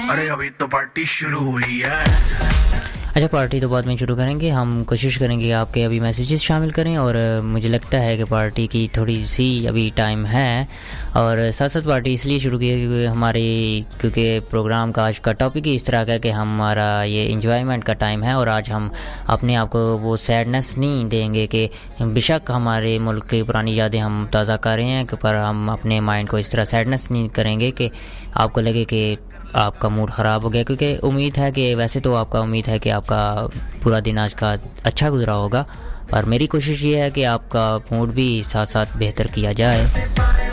अरे अभी तो पार्टी शुरू हुई है। अच्छा, पार्टी तो बाद में शुरू करेंगे। हम कोशिश करेंगे आपके अभी मैसेजेस शामिल करें, और मुझे लगता है कि पार्टी की थोड़ी सी अभी टाइम है। और साथ साथ पार्टी इसलिए शुरू की है क्योंकि प्रोग्राम का आज का टॉपिक ही इस तरह का है कि हमारा ये इंजॉयमेंट का टाइम है, और आज हम अपने आप को वो सैडनेस नहीं देंगे कि बेशक हमारे मुल्क की पुरानी यादें हम ताज़ा कर रहे हैं, पर हम अपने माइंड को इस तरह सैडनेस नहीं करेंगे कि आपको लगे कि आपका मूड ख़राब हो गया। क्योंकि उम्मीद है कि वैसे तो आपका उम्मीद है कि आपका पूरा दिन आज का अच्छा गुजरा होगा, पर मेरी कोशिश ये है कि आपका मूड भी साथ साथ बेहतर किया जाए।